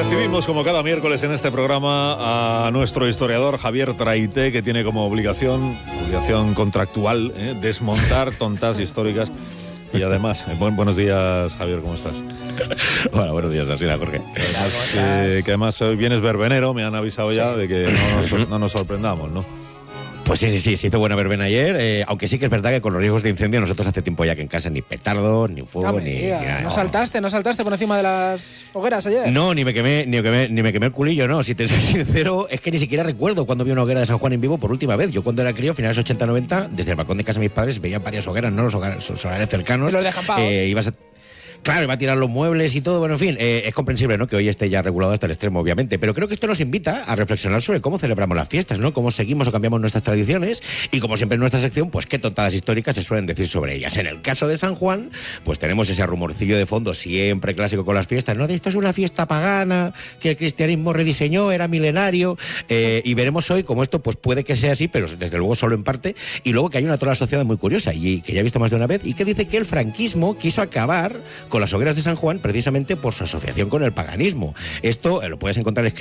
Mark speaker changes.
Speaker 1: Recibimos como cada miércoles en este programa a nuestro historiador Javier Traité, que tiene como obligación contractual desmontar tontas históricas. Y además, buenos días, Javier, ¿cómo estás?
Speaker 2: Hola, buenos días, así la Jorge.
Speaker 1: Que además hoy vienes verbenero, me han avisado ya de que no nos sorprendamos, ¿no?
Speaker 2: Pues sí, se hizo buena verbena ayer, aunque sí que es verdad que con los riesgos de incendio nosotros hace tiempo ya que en casa ni petardos, ni fuego, ni nada.
Speaker 3: ¿No saltaste por encima de las hogueras ayer?
Speaker 2: No, ni me quemé el culillo, no. Si te soy sincero, es que ni siquiera recuerdo cuando vi una hoguera de San Juan en vivo por última vez. Yo cuando era crío, finales 80-90, desde el balcón de casa de mis padres veía varias hogueras, ¿no? Los hogares cercanos.
Speaker 3: Los dejan pagos.
Speaker 2: Claro, iba a tirar los muebles y todo. Bueno, en fin, es comprensible, ¿no?, que hoy esté ya regulado hasta el extremo, obviamente. Pero creo que esto nos invita a reflexionar sobre cómo celebramos las fiestas, ¿no? Cómo seguimos o cambiamos nuestras tradiciones. Y como siempre en nuestra sección, pues qué tontadas históricas se suelen decir sobre ellas. En el caso de San Juan, pues tenemos ese rumorcillo de fondo siempre clásico con las fiestas, ¿no? De esto es una fiesta pagana, que el cristianismo rediseñó, era milenario. Y veremos hoy cómo esto pues puede que sea así, pero desde luego solo en parte. Y luego que hay una trola asociada muy curiosa y que ya he visto más de una vez, y que dice que el franquismo quiso acabar con las hogueras de San Juan precisamente por su asociación con el paganismo. Esto lo puedes encontrar escrito